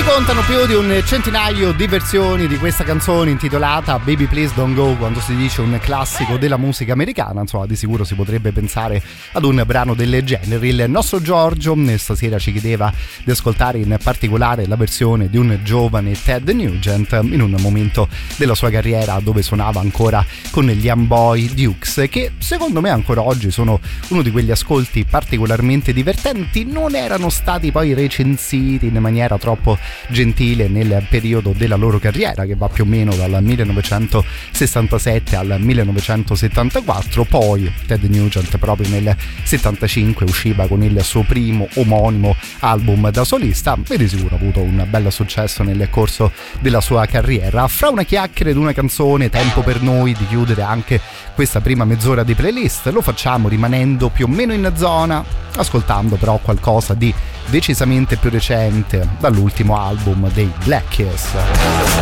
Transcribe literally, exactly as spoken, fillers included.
contano più di un centinaio di versioni di questa canzone intitolata Baby Please Don't Go, quando si dice un classico della musica americana. Insomma, di sicuro si potrebbe pensare ad un brano del genere. Il nostro Giorgio stasera ci chiedeva di ascoltare in particolare la versione di un giovane Ted Nugent in un momento della sua carriera dove suonava ancora con gli Amboy Dukes, che secondo me ancora oggi sono uno di quegli ascolti particolarmente divertenti. Non erano stati poi recensiti in maniera troppo gentile nel periodo della loro carriera, che va più o meno dal millenovecentosessantasette al millenovecentosettantaquattro. Poi Ted Nugent proprio nel settantacinque usciva con il suo primo omonimo album da solista e di sicuro ha avuto un bel successo nel corso della sua carriera. Fra una chiacchiera ed una canzone, tempo per noi di chiudere anche questa prima mezz'ora di playlist. Lo facciamo rimanendo più o meno in zona, ascoltando però qualcosa di decisamente più recente dall'ultimo album dei Black Keys.